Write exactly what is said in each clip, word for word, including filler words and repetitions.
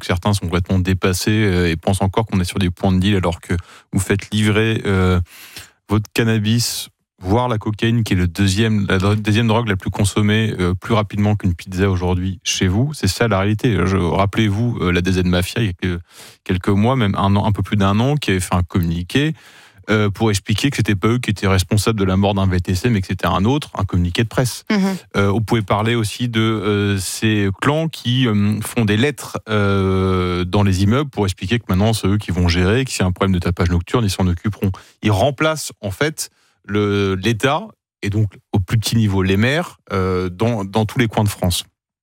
que certains sont complètement dépassés euh, et pensent encore qu'on est sur des points de deal alors que vous faites livrer euh, votre cannabis, voire la cocaïne, qui est le deuxième, la deuxième drogue la plus consommée euh, plus rapidement qu'une pizza aujourd'hui chez vous. C'est ça la réalité. Je, rappelez-vous euh, la D Z Mafia, il y a quelques, quelques mois, même un an, un peu plus d'un an, qui avait fait un communiqué euh, pour expliquer que c'était pas eux qui étaient responsables de la mort d'un V T C, mais que c'était un autre, un communiqué de presse. Mmh. Euh, vous pouvez parler aussi de euh, ces clans qui euh, font des lettres euh, dans les immeubles pour expliquer que maintenant c'est eux qui vont gérer, que s'il y a un problème de tapage nocturne, ils s'en occuperont. Ils remplacent en fait Le, l'État, et donc au plus petit niveau les maires, euh, dans, dans tous les coins de France.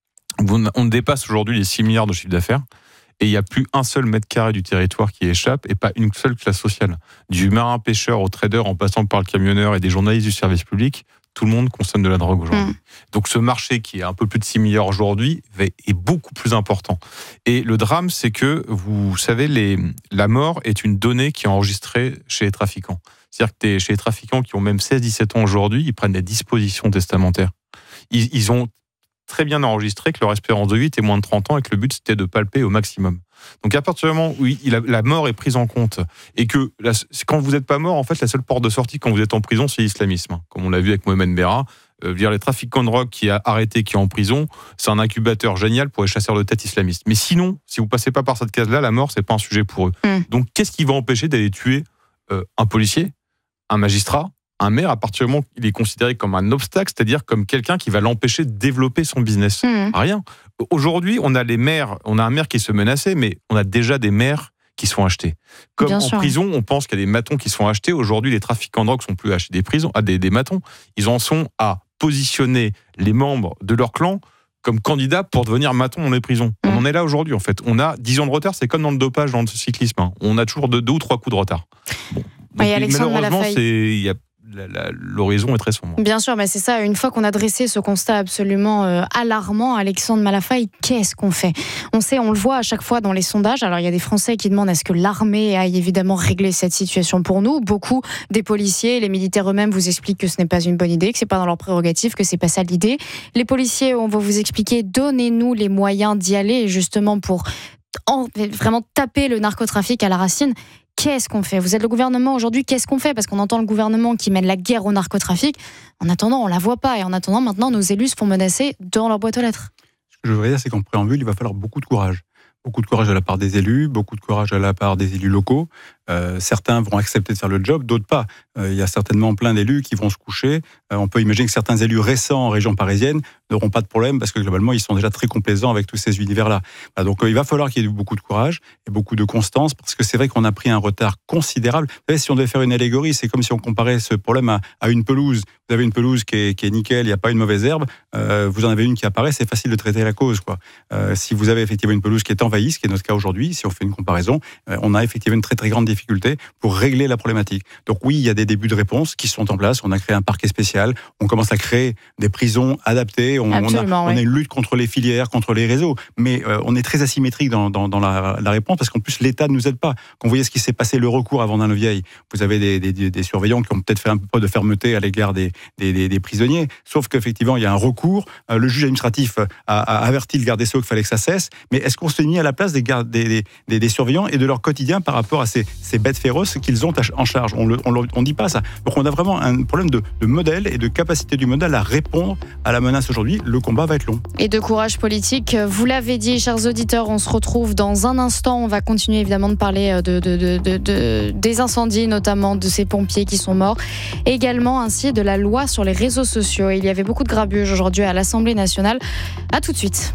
On dépasse aujourd'hui les six milliards de chiffre d'affaires, et il n'y a plus un seul mètre carré du territoire qui échappe, et pas une seule classe sociale. Du marin-pêcheur au trader, en passant par le camionneur et des journalistes du service public, tout le monde consomme de la drogue aujourd'hui. Mmh. Donc ce marché qui est un peu plus de six milliards aujourd'hui est beaucoup plus important. Et le drame, c'est que, vous savez, les, la mort est une donnée qui est enregistrée chez les trafiquants. C'est-à-dire que chez les trafiquants qui ont même seize dix-sept ans aujourd'hui, ils prennent des dispositions testamentaires. Ils, ils ont très bien enregistré que leur espérance de vie était moins de trente ans et que le but c'était de palper au maximum. Donc à partir du moment où il a, la mort est prise en compte et que la, quand vous n'êtes pas mort, en fait la seule porte de sortie quand vous êtes en prison, c'est l'islamisme. Comme on l'a vu avec Mohamed Merah, euh, dire les trafiquants de drogue qui a arrêté, qui est en prison, c'est un incubateur génial pour les chasseurs de tête islamistes. Mais sinon, si vous passez pas par cette case-là, la mort c'est pas un sujet pour eux. Mmh. Donc qu'est-ce qui va empêcher d'aller tuer euh, un policier, un magistrat, un maire, à partir du moment où il est considéré comme un obstacle, c'est-à-dire comme quelqu'un qui va l'empêcher de développer son business. Mmh. Rien. Aujourd'hui, on a les maires, on a un maire qui se menacé, mais on a déjà des maires qui sont achetés. Comme Bien en sûr. Prison, on pense qu'il y a des matons qui sont achetés. Aujourd'hui, les trafiquants de drogue sont plus achetés des prisons, à des, des matons. Ils en sont à positionner les membres de leur clan comme candidats pour devenir matons dans les prisons. Mmh. On en est là aujourd'hui, en fait. On a dix ans de retard, c'est comme dans le dopage, dans le cyclisme. Hein. On a toujours deux, deux ou trois coups de retard. Bon. Donc, oui, malheureusement, c'est, il y a La, la, l'horizon est très sombre. Bien sûr, mais c'est ça. Une fois qu'on a dressé ce constat absolument euh, alarmant, Alexandre Malafaye, qu'est-ce qu'on fait ? On sait, on le voit à chaque fois dans les sondages. Alors, il y a des Français qui demandent à ce que l'armée aille évidemment régler cette situation pour nous. Beaucoup des policiers, les militaires eux-mêmes vous expliquent que ce n'est pas une bonne idée, que c'est pas dans leur prérogative, que c'est pas ça l'idée. Les policiers, on va vous expliquer, donnez-nous les moyens d'y aller, justement pour en, vraiment taper le narcotrafic à la racine. Qu'est-ce qu'on fait ? Vous êtes le gouvernement aujourd'hui, qu'est-ce qu'on fait ? Parce qu'on entend le gouvernement qui mène la guerre au narcotrafic. En attendant, on ne la voit pas. Et en attendant, maintenant, nos élus se font menacer dans leur boîte aux lettres. Ce que je voudrais dire, c'est qu'en préambule, il va falloir beaucoup de courage. Beaucoup de courage de la part des élus, beaucoup de courage de la part des élus locaux. Euh, certains vont accepter de faire le job, d'autres pas. Euh, il y a certainement plein d'élus qui vont se coucher. Euh, on peut imaginer que certains élus récents en région parisienne n'auront pas de problème parce que globalement, ils sont déjà très complaisants avec tous ces univers-là. Bah, donc, euh, il va falloir qu'il y ait beaucoup de courage et beaucoup de constance parce que c'est vrai qu'on a pris un retard considérable. Vous savez, si on devait faire une allégorie, c'est comme si on comparait ce problème à, à une pelouse. Vous avez une pelouse qui est, qui est nickel, il n'y a pas une mauvaise herbe. Euh, vous en avez une qui apparaît, c'est facile de traiter la cause, quoi. Euh, si vous avez effectivement une pelouse qui est envahie, ce qui est notre cas aujourd'hui, si on fait une comparaison, euh, on a effectivement une très très grande difficulté pour régler la problématique. Donc oui, il y a des débuts de réponse qui sont en place. On a créé un parquet spécial, on commence à créer des prisons adaptées, on, on, a, oui. on a une lutte contre les filières, contre les réseaux, mais euh, on est très asymétrique dans, dans, dans la, la réponse parce qu'en plus l'État ne nous aide pas. Quand vous voyez ce qui s'est passé, le recours à Vendin-le-Vieil, vous avez des, des, des surveillants qui ont peut-être fait un peu de fermeté à l'égard des, des, des, des prisonniers, sauf qu'effectivement il y a un recours, euh, le juge administratif a, a averti le garde des Sceaux qu'il fallait que ça cesse, mais est-ce qu'on s'est mis à la place des, gardes, des, des, des, des surveillants et de leur quotidien par rapport à ces, ces bêtes féroces qu'ils ont en charge? On ne dit pas ça. Donc on a vraiment un problème de, de modèle et de capacité du modèle à répondre à la menace aujourd'hui. Le combat va être long. Et de courage politique, vous l'avez dit, chers auditeurs, on se retrouve dans un instant. On va continuer évidemment de parler de, de, de, de, de, des incendies, notamment de ces pompiers qui sont morts. Également ainsi de la loi sur les réseaux sociaux. Il y avait beaucoup de grabuge aujourd'hui à l'Assemblée nationale. À tout de suite.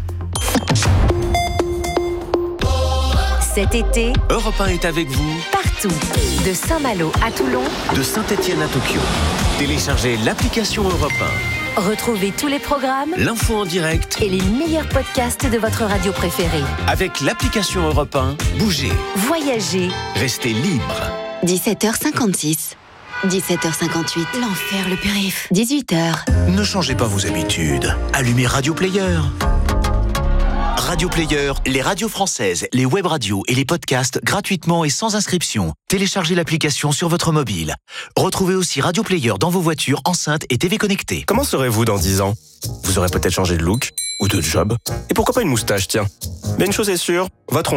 Cet été, Europe un est avec vous partout, de Saint-Malo à Toulon, de Saint-Étienne à Tokyo. Téléchargez l'application Europe un. Retrouvez tous les programmes, l'info en direct et les meilleurs podcasts de votre radio préférée. Avec l'application Europe un, bougez, voyagez, restez libre. dix-sept heures cinquante-six, dix-sept heures cinquante-huit, l'enfer, le périph', dix-huit heures. Ne changez pas vos habitudes, allumez Radio Player. Radio Player, les radios françaises, les web radios et les podcasts gratuitement et sans inscription. Téléchargez l'application sur votre mobile. Retrouvez aussi Radio Player dans vos voitures, enceintes et T V connectées. Comment serez-vous dans dix ans ? Vous aurez peut-être changé de look ou de job. Et pourquoi pas une moustache, tiens ? Mais une chose est sûre, votre